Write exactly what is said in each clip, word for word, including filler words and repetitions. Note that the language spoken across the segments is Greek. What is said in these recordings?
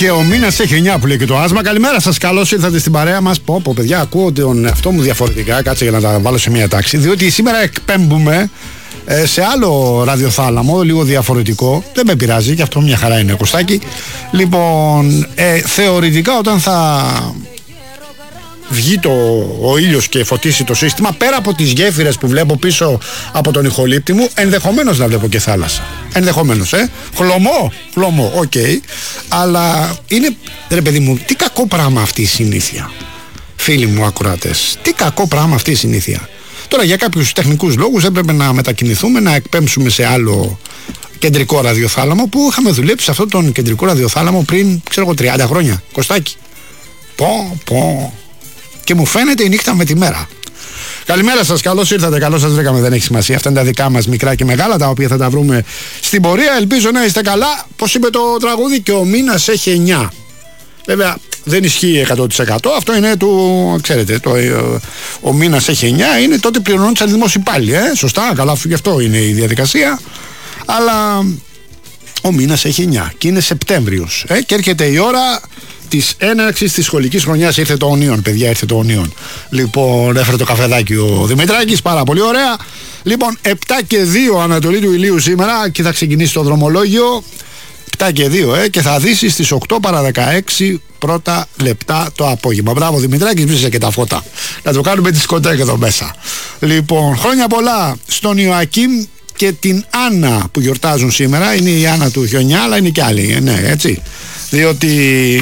και ο μήνας έχει εννιά που λέει και το άσμα. Καλημέρα σας, καλώς ήρθατε στην παρέα μας. Πω πω παιδιά, ακούω τον εαυτό μου διαφορετικά. Κάτσε για να τα βάλω σε μια τάξη. Διότι σήμερα εκπέμπουμε ε, σε άλλο ραδιοθάλαμο, λίγο διαφορετικό. Δεν με πειράζει, και αυτό μια χαρά είναι, Κωστάκη. Λοιπόν, ε, θεωρητικά όταν θα βγει το, ο ήλιος και φωτίσει το σύστημα, πέρα από τις γέφυρες που βλέπω πίσω από τον ηχολήπτη μου, ενδεχομένως να βλέπω και θάλασσα. Ενδεχομένως, ε. Χλωμό, χλωμό, οκ. Okay. Αλλά είναι, ρε παιδί μου, τι κακό πράγμα αυτή η συνήθεια. Φίλοι μου ακροατές, τι κακό πράγμα αυτή η συνήθεια. Τώρα για κάποιους τεχνικούς λόγους έπρεπε να μετακινηθούμε, να εκπέμψουμε σε άλλο κεντρικό ραδιοθάλαμο που είχαμε δουλέψει σε αυτόν τον κεντρικό ραδιοθάλαμο πριν, ξέρω εγώ, τριάντα χρόνια. Κωστάκι. Πω, πω. Και μου φαίνεται η νύχτα με τη μέρα. Καλημέρα σας, καλώς ήρθατε, καλώς σας βρήκαμε, δεν έχει σημασία. Αυτά είναι τα δικά μας μικρά και μεγάλα, τα οποία θα τα βρούμε στην πορεία. Ελπίζω να είστε καλά. Πώς είπε το τραγούδι, και ο μήνας έχει εννιά. Βέβαια δεν ισχύει εκατό τοις εκατό, αυτό είναι του, ξέρετε, το, ο μήνας έχει εννιά, είναι τότε πληρωνόντουσαν οι δημόσιοι υπάλληλοι, ε, σωστά, καλά, γι' αυτό είναι η διαδικασία. Αλλά ο μήνας έχει εννιά και είναι Σεπτέμβριος, ε, και έρχεται η ώρα της έναρξης της σχολικής χρονιάς. Ήρθε το ονείον, παιδιά, ήρθε το ονείον. Λοιπόν, έφερε το καφεδάκι ο Δημητράκης, πάρα πολύ ωραία. Λοιπόν, επτά και δύο Ανατολή του ηλίου σήμερα και θα ξεκινήσει το δρομολόγιο. επτά και δύο, ε, και θα δύσει στις οκτώ παρά δεκαέξι πρώτα λεπτά το απόγευμα. Μπράβο Δημητράκη, βρίσκεσαι και τα φώτα. Να το κάνουμε δισκοτέκ εδώ μέσα. Λοιπόν, χρόνια πολλά στον Ιωακίμ και την Άννα που γιορτάζουν σήμερα. Είναι η Άννα του Χιονιά, αλλά είναι και άλλοι, ναι, έτσι. Διότι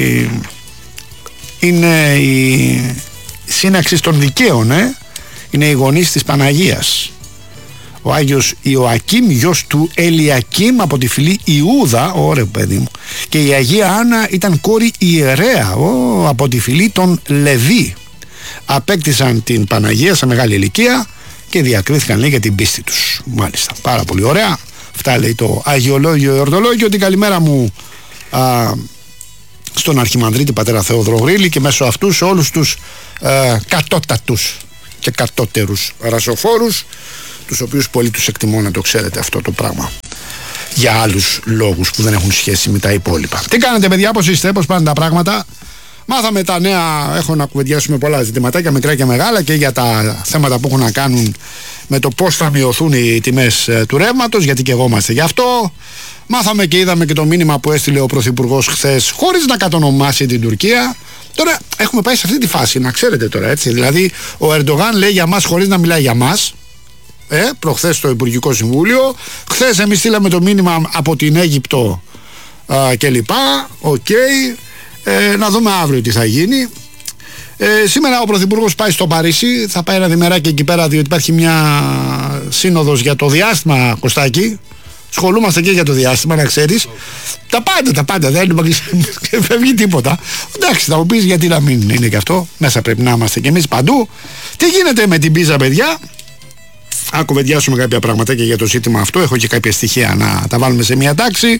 είναι η σύναξη των δικαίων, ε? Είναι οι γονείς της Παναγίας. Ο Άγιος Ιωακίμ, γιος του Ελιακίμ από τη φυλή Ιούδα, ωραία παιδί μου, και η Αγία Άννα ήταν κόρη ιερέα, ο, από τη φυλή των Λεβί. Απέκτησαν την Παναγία σε μεγάλη ηλικία και διακρίθηκαν, λέει, για την πίστη τους. Μάλιστα, πάρα πολύ ωραία. Αυτά λέει το Αγιολόγιο Εορτολόγιο. Την καλημέρα μου α, στον Αρχιμανδρίτη πατέρα Θεόδωρο Γρήλη και μέσω αυτού σε όλους τους ε, κατώτατους και κατώτερους ρασοφόρους, τους οποίους πολύ τους εκτιμώ, να το ξέρετε αυτό το πράγμα, για άλλους λόγους που δεν έχουν σχέση με τα υπόλοιπα. Τι κάνετε παιδιά, πώς είστε, πώς πάνε τα πράγματα? Μάθαμε τα νέα, έχω να κουβεντιάσουμε πολλά ζητηματάκια, μικρά και μεγάλα, και για τα θέματα που έχουν να κάνουν με το πώς θα μειωθούν οι τιμές ε, του ρεύματος, γιατί και εγώ είμαστε γι' αυτό. Μάθαμε και είδαμε και το μήνυμα που έστειλε ο Πρωθυπουργός χθες, χωρίς να κατονομάσει την Τουρκία. Τώρα έχουμε πάει σε αυτή τη φάση, να ξέρετε τώρα, έτσι. Δηλαδή ο Ερντογάν λέει για μας χωρίς να μιλάει για μας. Ε, προχθές στο Υπουργικό Συμβούλιο. Χθες εμείς στείλαμε το μήνυμα από την Αίγυπτο α, και λοιπά. Οκ. Okay. Ε, να δούμε αύριο τι θα γίνει. Ε, σήμερα ο Πρωθυπουργός πάει στο Παρίσι. Θα πάει ένα διμεράκι εκεί πέρα, διότι υπάρχει μια σύνοδος για το διάστημα, Κωστάκη. Σχολούμαστε και για το διάστημα, να ξέρεις. Τα πάντα, τα πάντα, δεν φεύγει τίποτα. Εντάξει, θα μου πεις γιατί να μην είναι και αυτό. Μέσα πρέπει να είμαστε κι εμείς παντού. Τι γίνεται με την πίζα, παιδιά? Αν κουβεντιάσουμε κάποια πράγματα και για το ζήτημα αυτό, έχω και κάποια στοιχεία να τα βάλουμε σε μια τάξη.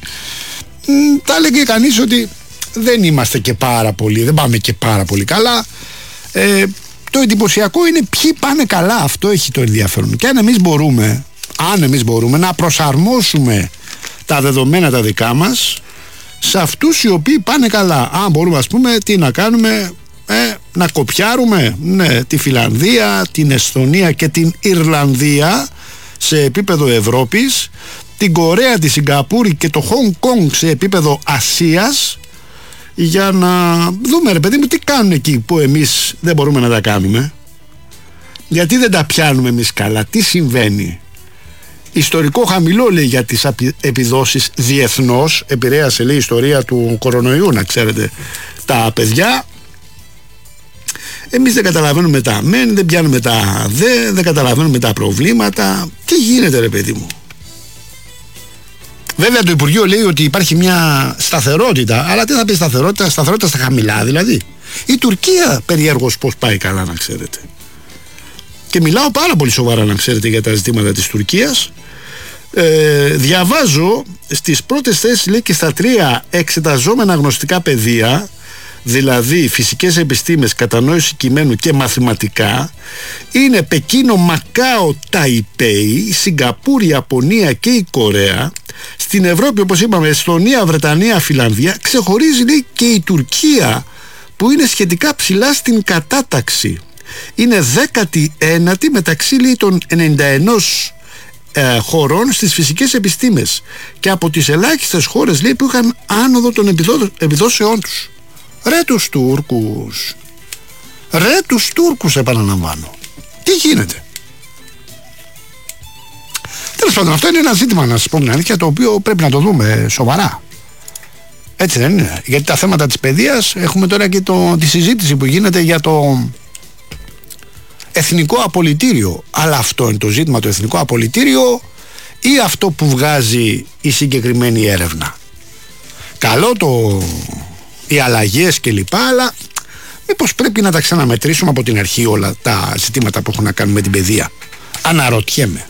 Τα έλεγε κανείς ότι δεν είμαστε και πάρα πολύ, δεν πάμε και πάρα πολύ καλά. Ε, το εντυπωσιακό είναι ποιοι πάνε καλά, αυτό έχει το ενδιαφέρον. Και αν εμείς μπορούμε, αν εμείς μπορούμε να προσαρμόσουμε τα δεδομένα τα δικά μας σε αυτούς οι οποίοι πάνε καλά. Αν μπορούμε, ας πούμε, τι να κάνουμε, ε, να κοπιάρουμε, ναι, τη Φιλανδία, την Εσθονία και την Ιρλανδία σε επίπεδο Ευρώπης, την Κορέα, τη Σιγκαπούρη και το Χονγκ Κονγκ σε επίπεδο Ασίας, για να δούμε, ρε παιδί μου, τι κάνουν εκεί που εμείς δεν μπορούμε να τα κάνουμε. Γιατί δεν τα πιάνουμε εμείς καλά, τι συμβαίνει? Ιστορικό χαμηλό, λέει, για τις επιδόσεις διεθνώς. Επηρέασε, λέει, η ιστορία του κορονοϊού, να ξέρετε, τα παιδιά. Εμείς δεν καταλαβαίνουμε τα μεν, δεν πιάνουμε τα δε, δεν καταλαβαίνουμε τα προβλήματα. Τι γίνεται, ρε παιδί μου? Βέβαια το Υπουργείο λέει ότι υπάρχει μια σταθερότητα, αλλά τι θα πει σταθερότητα? Σταθερότητα στα χαμηλά δηλαδή. Η Τουρκία περιέργως πώς πάει καλά, να ξέρετε. Και μιλάω πάρα πολύ σοβαρά, να ξέρετε, για τα ζητήματα της Τουρκίας. Ε, διαβάζω στις πρώτες θέσεις, λέει, και στα τρία εξεταζόμενα γνωστικά πεδία δηλαδή φυσικές επιστήμες, κατανόηση κειμένου και μαθηματικά, είναι Πεκίνο, Μακάο, Ταϊπέι, Σιγκαπούρη, Ιαπωνία και η Κορέα. Στην Ευρώπη, όπως είπαμε, Εστονία, Βρετανία, Φιλανδία. Ξεχωρίζει, λέει, και η Τουρκία, που είναι σχετικά ψηλά στην κατάταξη. Είναι δέκατη ένατη μεταξύ, λέει, των ενενήντα ένα ε, χωρών στις φυσικές επιστήμες, και από τις ελάχιστες χώρες, λέει, που είχαν άνοδο των επιδό, επιδόσεών τους. Ρε τους Τούρκους, ρε τους Τούρκους, επαναλαμβάνω. Τι γίνεται? Τέλος πάντων, αυτό είναι ένα ζήτημα, να σας πω την αλήθεια, το οποίο πρέπει να το δούμε σοβαρά. Έτσι δεν είναι? Γιατί τα θέματα της παιδείας, έχουμε τώρα και το, τη συζήτηση που γίνεται για το εθνικό απολυτήριο. Αλλά αυτό είναι το ζήτημα, το εθνικό απολυτήριο, ή αυτό που βγάζει η συγκεκριμένη έρευνα? Καλό το, οι αλλαγές και λοιπά, αλλά μήπως πρέπει να τα ξαναμετρήσουμε από την αρχή όλα τα ζητήματα που έχουν να κάνουν με την παιδεία? Αναρωτιέμαι.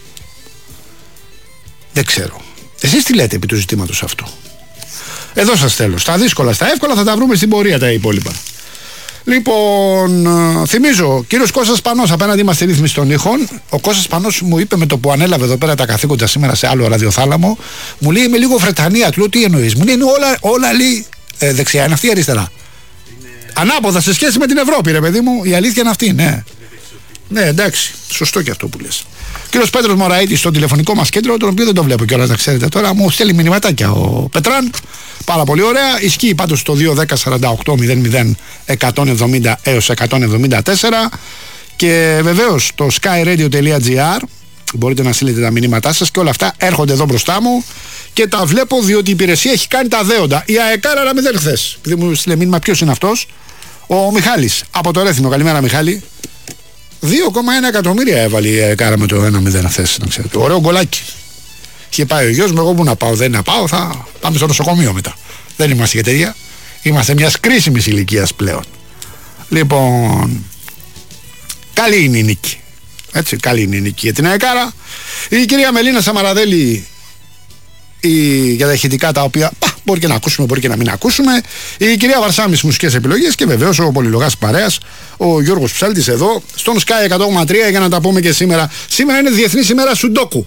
Δεν ξέρω. Εσείς τι λέτε επί του ζητήματος αυτού? Εδώ σας θέλω. Στα δύσκολα, στα εύκολα θα τα βρούμε στην πορεία τα υπόλοιπα. Λοιπόν, θυμίζω, κύριος Κώστας Πανός, απέναντι είμαστε ρύθμιση των ήχων. Ο Κώστας Πανός μου είπε με το που ανέλαβε εδώ πέρα τα καθήκοντα σήμερα σε άλλο ραδιοθάλαμο, μου λέει είμαι λίγο Βρετανία. Του λέω τι εννοείς? Μου λέει είναι όλα, όλα λέει, ε, δεξιά, είναι αυτή η αριστερά. Είναι... ανάποδα σε σχέση με την Ευρώπη, ρε παιδί μου, η αλήθεια είναι αυτή, ναι. Ναι, εντάξει, σωστό και αυτό που λες. Κύριος Πέτρος Μωραΐτης στο τηλεφωνικό μας κέντρο, τον οποίο δεν το βλέπω κιόλας, να ξέρετε τώρα, μου στέλνει μηνυματάκια ο Πετράν. Πάρα πολύ ωραία. Ισχύει πάντως το δύο δέκα σαράντα οκτώ μηδέν μηδέν εκατόν εβδομήντα έως εκατόν εβδομήντα τέσσερα. Και βεβαίως το skyradio τελεία gr, μπορείτε να στείλετε τα μηνύματά σας, και όλα αυτά έρχονται εδώ μπροστά μου και τα βλέπω, διότι η υπηρεσία έχει κάνει τα δέοντα. Η ΑΕΚΑΡ αλλά μηδέν χθες. Επειδή μου στείλε μήνυμα ποιος είναι αυτός, ο Μιχάλης από το Ρέθυμνο. Καλημέρα, Μιχάλη. δύο κόμμα ένα εκατομμύρια έβαλε η ΑΕΚΑΡ με το ένα μηδέν χθες, να ξέρετε. Ωραίο γκολάκι. Είχε πάει ο γιος μου, εγώ που να πάω, δεν να πάω, θα πάμε στο νοσοκομείο μετά. Δεν είμαστε για τέτοια. Είμαστε μιας κρίσιμης ηλικίας πλέον. Λοιπόν, καλή είναι η νίκη. Έτσι, καλή είναι η νίκη για την ΑΕΚΑΡΑ. Η κυρία Μελίνα Σαμαραδέλη η, για τα ηχητικά, τα οποία πα, μπορεί και να ακούσουμε, μπορεί και να μην ακούσουμε. Η κυρία Βαρσάμις μουσικές επιλογές, και βεβαίως ο πολυλογάς παρέας, ο Γιώργος Ψάλτης εδώ στον Sky εκατό κόμμα τρία, για να τα πούμε και σήμερα. Σήμερα είναι Διεθνής ημέρα Σουντόκου.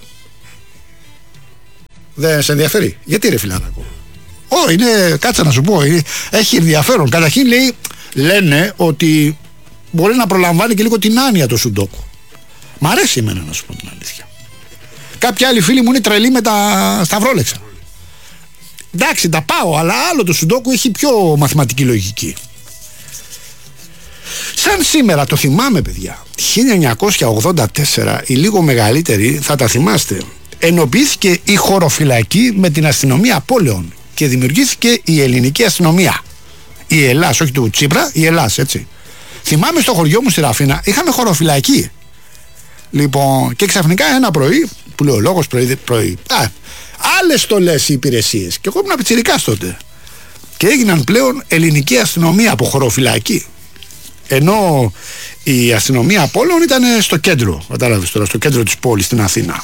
Δεν σε ενδιαφέρει? Γιατί ρε φιλάνακο? Ω, είναι, κάτσε να σου πω, έχει ενδιαφέρον. Καταρχήν λέει, λένε ότι μπορεί να προλαμβάνει και λίγο την άνοια το Σουντόκου. Μ' αρέσει εμένα, να σου πω την αλήθεια. Κάποιοι άλλοι φίλοι μου είναι τρελοί με τα σταυρόλεξα. Εντάξει, τα πάω, αλλά άλλο το Σουντόκου έχει πιο μαθηματική λογική. Σαν σήμερα, το θυμάμαι παιδιά, χίλια εννιακόσια ογδόντα τέσσερα, οι λίγο μεγαλύτεροι θα τα θυμάστε, ενοποιήθηκε η χωροφυλακή με την αστυνομία Απόλλεων και δημιουργήθηκε η ελληνική αστυνομία. Η Ελλάς, όχι του Τσίπρα, η Ελλάς, έτσι. Θυμάμαι στο χωριό μου στη Ραφίνα είχαμε χωροφυλακή. Λοιπόν, και ξαφνικά ένα πρωί, που λέει ο λόγος πρωί, πρωί α, άλλες στολές οι υπηρεσίες. Και εγώ ήμουν πιτσιρικάς τότε. Και έγιναν πλέον ελληνική αστυνομία από χωροφυλακή. Ενώ η αστυνομία Απόλλων ήταν στο κέντρο, κατάλαβες τώρα, στο κέντρο της πόλης, στην Αθήνα.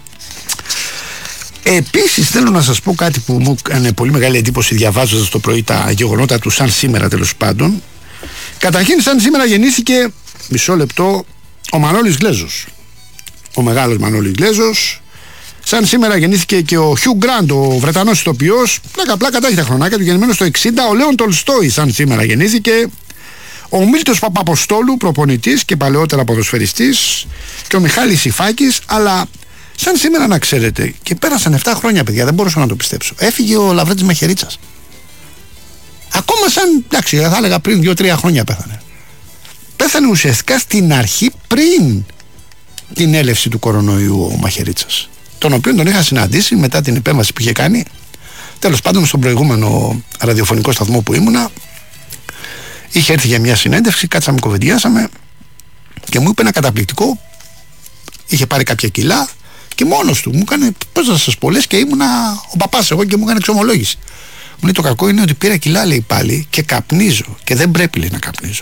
Επίσης θέλω να σας πω κάτι που μου έκανε πολύ μεγάλη εντύπωση διαβάζοντας το πρωί τα γεγονότα του σαν σήμερα, τέλος πάντων. Καταρχήν, σαν σήμερα γεννήθηκε, μισό λεπτό, ο Μανώλης Γλέζος. Ο μεγάλος Μανώλης Γλέζος. Σαν σήμερα γεννήθηκε και ο Χιου Γκραντ, ο Βρετανός ηθοποιός. Πλάκα πλάκα, τα έχει τα χρονάκια του, γεννημένος το εξήντα. Ο Λέων Τολστόι σαν σήμερα γεννήθηκε. Ο Μίλτος Παπαποστόλου, προπονητής και παλαιότερα ποδοσφαιριστής. Και ο Μιχάλης Ιφάκης. Αλλά σαν σήμερα, να ξέρετε, και πέρασαν επτά χρόνια, παιδιά, δεν μπορούσα να το πιστέψω. Έφυγε ο Λαβρέντης Μαχαιρίτσας. Ακόμα σαν, εντάξει, θα έλεγα πριν δύο τρία χρόνια πέθανε. Πέθανε ουσιαστικά στην αρχή, πριν την έλευση του κορονοϊού, ο Μαχαιρίτσας, τον οποίο τον είχα συναντήσει μετά την επέμβαση που είχε κάνει, τέλος πάντων στον προηγούμενο ραδιοφωνικό σταθμό που ήμουνα. Είχε έρθει για μια συνέντευξη, κάτσαμε, κοβεντιάσαμε και μου είπε ένα καταπληκτικό. Είχε πάρει κάποια κιλά και μόνος του μου έκανε, πώς να σας πω, λες και ήμουνα ο παπάς εγώ, και μου έκανε εξομολόγηση. Μου λέει, το κακό είναι ότι πήρα κιλά, λέει, πάλι, και καπνίζω, και δεν πρέπει, λέει, να καπνίζω.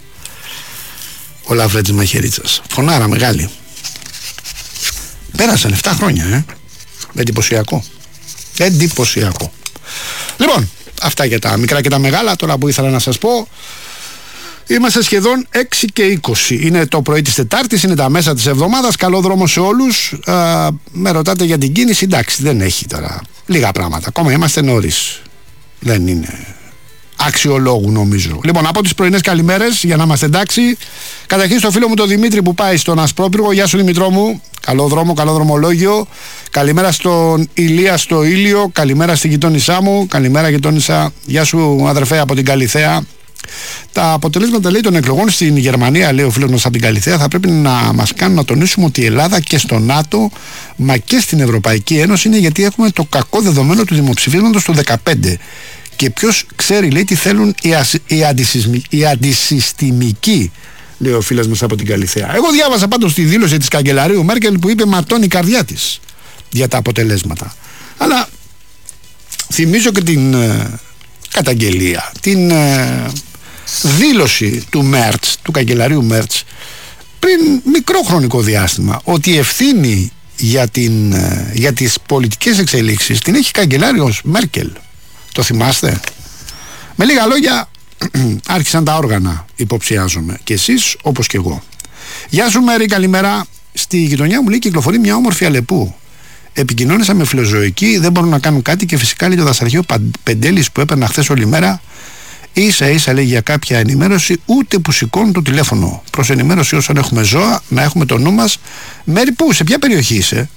Ο Λαβρέντης Μαχαιρίτσας, φωνάρα μεγάλη. Πέρασαν επτά χρόνια, ε. Εντυπωσιακό. Εντυπωσιακό. Λοιπόν, Αυτά για τα μικρά και τα μεγάλα. Τώρα που ήθελα να σας πω, είμαστε σχεδόν έξι και είκοσι. Είναι το πρωί της Τετάρτης, είναι τα μέσα της εβδομάδας. Καλό δρόμο σε όλους. Α, με ρωτάτε για την κίνηση. Εντάξει, δεν έχει τώρα λίγα πράγματα. Ακόμα είμαστε νωρίς. Δεν είναι αξιολόγου, νομίζω. Λοιπόν, από τις πρωινές καλημέρες, για να είμαστε εντάξει. Καταρχήν στο φίλο μου τον Δημήτρη που πάει στον Ασπρόπυργο. Γεια σου Δημητρό μου. Καλό δρόμο, καλό δρομολόγιο. Καλημέρα στον Ηλία στο Ήλιο. Καλημέρα στη γειτόνισά μου. Καλημέρα γειτόνισσα. Γεια σου αδερφέ από την Καλιθέα. Τα αποτελέσματα, λέει, των εκλογών στην Γερμανία, λέει ο φίλος μας από την Καλιθέα, θα πρέπει να μας κάνουν να τονίσουμε ότι η Ελλάδα και στο ΝΑΤΟ μα και στην Ευρωπαϊκή Ένωση είναι, γιατί έχουμε το κακό δεδομένο του δημοψηφίσματος του δεκαπέντε. Και ποιος ξέρει, λέει, τι θέλουν οι, ασ... οι, αντισυσμι... οι αντισυστημικοί, λέει ο φίλος μας από την Καλιθέα. Εγώ διάβασα πάντως τη δήλωση της καγκελαρίου Μέρκελ που είπε ματώνει η καρδιά της για τα αποτελέσματα. Αλλά θυμίζω και την ε, καταγγελία, την ε, δήλωση του Μέρτς, του καγκελαρίου Μέρτς, πριν μικρό χρονικό διάστημα, ότι η ευθύνη για, την, ε, για τις πολιτικές εξελίξεις την έχει καγκελάριος Μέρκελ. Το θυμάστε? Με λίγα λόγια, άρχισαν τα όργανα, υποψιάζομαι, και εσείς όπως και εγώ. Γεια σου Μέρη, καλημέρα. Στη γειτονιά μου, λέει, κυκλοφορεί μια όμορφη Αλεπού. Επικοινώνησα με φιλοζωική, δεν μπορούν να κάνουν κάτι και φυσικά, λέει, το δασαρχείο Πεντέλης που έπαιρνα χθες όλη μέρα, ίσα ίσα, λέει, για κάποια ενημέρωση, ούτε που σηκώνουν το τηλέφωνο. Προς ενημέρωση όσων έχουμε ζώα, να έχουμε το νου μας. Μέρη, πού, σε ποια περιοχή είσαι?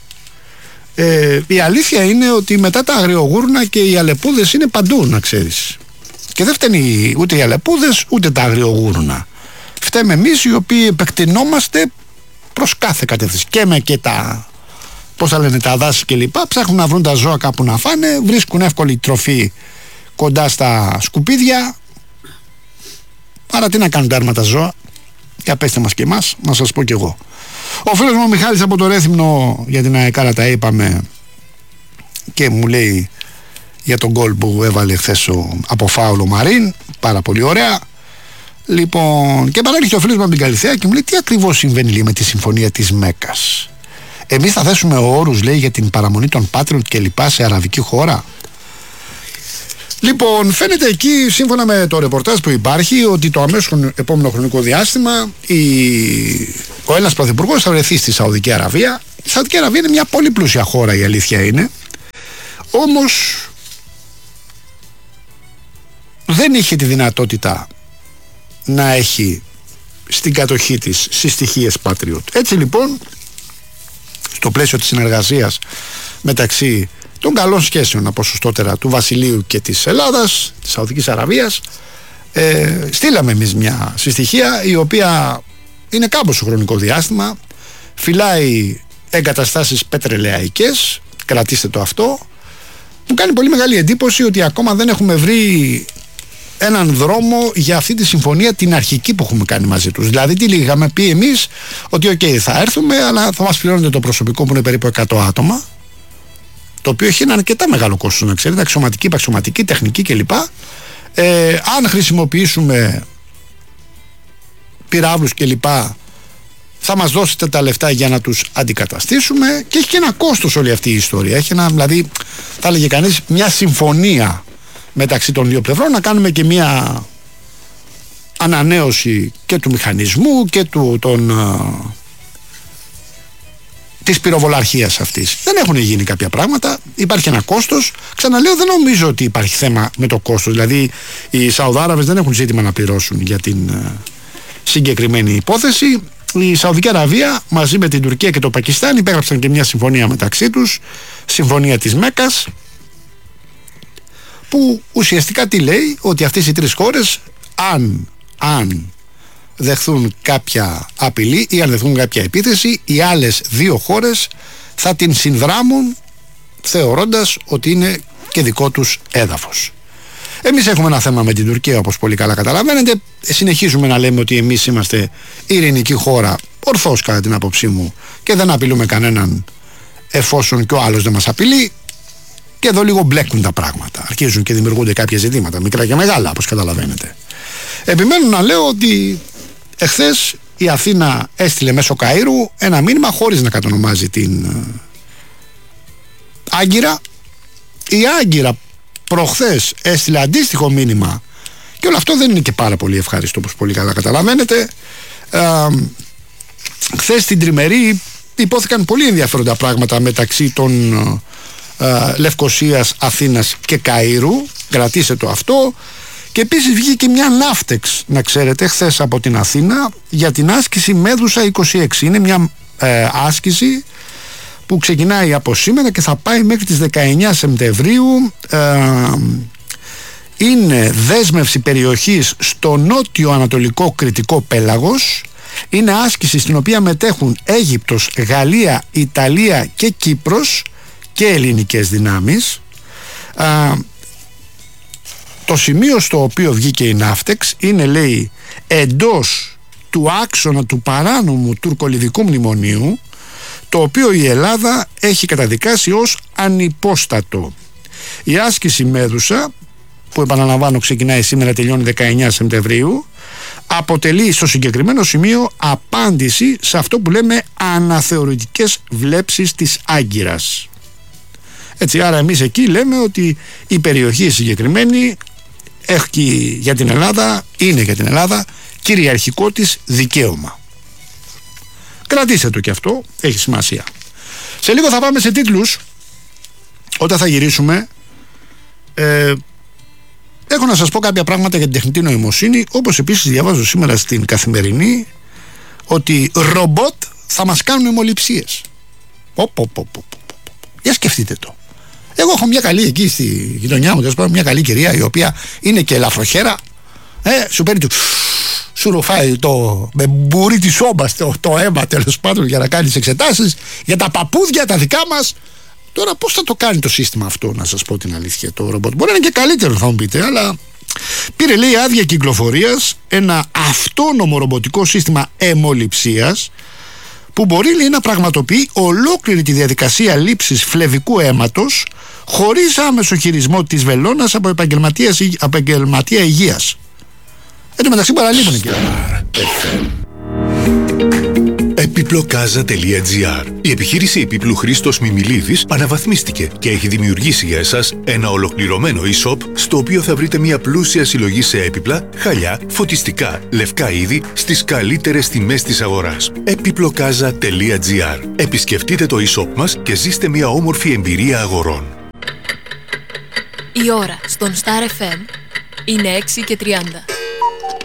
Ε, η αλήθεια είναι ότι μετά τα αγριογούρνα και οι αλεπούδες είναι παντού, να ξέρεις. Και δεν φταίνει ούτε οι αλεπούδες ούτε τα αγριογούρνα. Φταίμε εμείς οι οποίοι επεκτηνόμαστε προς κάθε κατεύθυνση. Και με και τα, πώς θα λένε, τα δάση και λοιπά, ψάχνουν να βρουν τα ζώα κάπου να φάνε, βρίσκουν εύκολη τροφή κοντά στα σκουπίδια. Άρα τι να κάνουν τα άρμα τα ζώα? Για πέστε μας και εμάς, να σας πω κι εγώ. Ο φίλος μου ο Μιχάλης από το Ρέθυμνο, για την ΑΕΚΑΡΑ τα είπαμε, και μου λέει για τον γκολ που έβαλε χθες από φάουλο Μαρίν, πάρα πολύ ωραία. Λοιπόν, και παράγει ο φίλος μου από την Καλιθέα και μου λέει τι ακριβώς συμβαίνει, λέει, με τη συμφωνία της Μέκας. Εμείς θα θέσουμε όρους, λέει, για την παραμονή των Patriot και λοιπά σε αραβική χώρα. Λοιπόν, φαίνεται εκεί, σύμφωνα με το ρεπορτάζ που υπάρχει, ότι το αμέσως επόμενο χρονικό διάστημα η... ο Έλληνας Πρωθυπουργός θα βρεθεί στη Σαουδική Αραβία. Η Σαουδική Αραβία είναι μια πολύ πλούσια χώρα, η αλήθεια είναι. Όμως δεν είχε τη δυνατότητα να έχει στην κατοχή της συστοιχίες Patriot. Έτσι λοιπόν, στο πλαίσιο της συνεργασίας μεταξύ των καλών σχέσεων, από σωστότερα, του Βασιλείου και της Ελλάδας, της Σαουδικής Αραβίας, ε, στείλαμε εμείς μια συστοιχία η οποία είναι κάμποσο χρονικό διάστημα, φυλάει εγκαταστάσεις πετρελαϊκές, κρατήστε το αυτό. Μου κάνει πολύ μεγάλη εντύπωση ότι ακόμα δεν έχουμε βρει έναν δρόμο για αυτή τη συμφωνία την αρχική που έχουμε κάνει μαζί τους. Δηλαδή τι είχαμε πει εμείς, ότι οκ, okay, θα έρθουμε, αλλά θα μας πληρώνετε το προσωπικό που είναι περίπου εκατό άτομα, το οποίο έχει ένα αρκετά μεγάλο κόστος, να ξέρετε, αξιωματική, υπαξιωματική, τεχνική κλπ. Ε, αν χρησιμοποιήσουμε πυράβλους κλπ, θα μας δώσετε τα λεφτά για να τους αντικαταστήσουμε, και έχει και ένα κόστος όλη αυτή η ιστορία. Έχει ένα, δηλαδή, θα έλεγε κανείς, μια συμφωνία μεταξύ των δύο πλευρών, να κάνουμε και μια ανανέωση και του μηχανισμού και του, των, της πυροβολαρχίας αυτής. Δεν έχουν γίνει κάποια πράγματα, υπάρχει ένα κόστος. Ξαναλέω, δεν νομίζω ότι υπάρχει θέμα με το κόστος. Δηλαδή οι Σαουδάραβες δεν έχουν ζήτημα να πληρώσουν για την συγκεκριμένη υπόθεση. Η Σαουδική Αραβία μαζί με την Τουρκία και το Πακιστάν υπέγραψαν και μια συμφωνία μεταξύ τους, συμφωνία της Μέκας, που ουσιαστικά τι λέει? Ότι αυτές οι τρεις χώρες, αν, αν δεχθούν κάποια απειλή ή αν δεχθούν κάποια επίθεση, οι άλλες δύο χώρες θα την συνδράμουν, θεωρώντας ότι είναι και δικό τους έδαφος. Εμείς έχουμε ένα θέμα με την Τουρκία, όπως πολύ καλά καταλαβαίνετε. Συνεχίζουμε να λέμε ότι εμείς είμαστε ειρηνική χώρα, ορθώς κατά την άποψή μου, και δεν απειλούμε κανέναν εφόσον και ο άλλος δεν μας απειλεί. Και εδώ λίγο μπλέκουν τα πράγματα. Αρχίζουν και δημιουργούνται κάποια ζητήματα, μικρά και μεγάλα, όπως καταλαβαίνετε. Επιμένω να λέω ότι εχθές η Αθήνα έστειλε μέσω Καΐρου ένα μήνυμα χωρίς να κατονομάζει την Άγκυρα. Η Άγκυρα προχθές έστειλε αντίστοιχο μήνυμα και όλο αυτό δεν είναι και πάρα πολύ ευχάριστο, όπως πολύ καλά καταλαβαίνετε. Ε, χθες στην τριμερή υπόθηκαν πολύ ενδιαφέροντα πράγματα μεταξύ των ε, Λευκωσίας, Αθήνας και Καΐρου. Κρατήστε το αυτό. Και επίσης βγήκε μια ναύτεξ, να ξέρετε, χθες από την Αθήνα για την άσκηση Μέδουσα είκοσι έξι. Είναι μια ε, άσκηση που ξεκινάει από σήμερα και θα πάει μέχρι τις δεκαεννιά Σεπτεμβρίου. Ε, είναι δέσμευση περιοχής στο νότιο-ανατολικό κρητικό πέλαγος. Είναι άσκηση στην οποία μετέχουν Αίγυπτος, Γαλλία, Ιταλία και Κύπρος και ελληνικές δυνάμεις. Ε, το σημείο στο οποίο βγήκε η ναύτεξ είναι, λέει, εντός του άξονα του παράνομου τουρκολιβικού μνημονίου, το οποίο η Ελλάδα έχει καταδικάσει ως ανυπόστατο. Η άσκηση Μέδουσα, που επαναλαμβάνω ξεκινάει σήμερα, τελειώνει δεκαεννιά Σεπτεμβρίου, αποτελεί στο συγκεκριμένο σημείο απάντηση σε αυτό που λέμε αναθεωρητικές βλέψεις της Άγκυρας. Έτσι, άρα εμείς εκεί λέμε ότι η περιοχή συγκεκριμένη έχει για την Ελλάδα, είναι για την Ελλάδα κυριαρχικό της δικαίωμα. Κρατήστε το και αυτό, έχει σημασία. Σε λίγο θα πάμε σε τίτλους. Όταν θα γυρίσουμε ε, έχω να σας πω κάποια πράγματα για την τεχνητή νοημοσύνη, όπως επίσης διαβάζω σήμερα στην Καθημερινή ότι ρομπότ θα μας κάνουν αιμοληψίες. Για σκεφτείτε το. Εγώ έχω μια καλή εκεί στη γειτονιά μου, μια καλή κυρία η οποία είναι και ελαφροχέρα. Ε, σου παίρνει το... σου ρουφάει το με μπουρί της όμπας το, το αίμα, τέλος πάντων, για να κάνεις εξετάσεις για τα παπούδια τα δικά μας. Τώρα πώς θα το κάνει το σύστημα αυτό, να σας πω την αλήθεια, το ρομπότ? Μπορεί να είναι και καλύτερο, θα μου πείτε, αλλά πήρε, λέει, άδεια κυκλοφορίας ένα αυτόνομο ρομποτικό σύστημα αιμοληψίας που μπορεί, λέει, να πραγματοποιεί ολόκληρη τη διαδικασία λήψης φλεβικού αίματος χωρίς άμεσο χειρισμό της βελόνας από επαγγελματία υγείας. Εν τω μεταξύ παραλείπουν εκεί. Επιπλοκάζα τελεία τζι άρ. Η επιχείρηση επίπλου Χρήστος Μιμιλίδης αναβαθμίστηκε και έχει δημιουργήσει για εσάς ένα ολοκληρωμένο e-shop στο οποίο θα βρείτε μια πλούσια συλλογή σε έπιπλα, χαλιά, φωτιστικά, λευκά είδη στις καλύτερες τιμές της αγοράς. Επιπλοκάζα τελεία τζι άρ. Επισκεφτείτε το e-shop μας και ζήστε μια όμορφη εμπειρία αγορών. Η ώρα στον Star εφ εμ είναι έξι και τριάντα.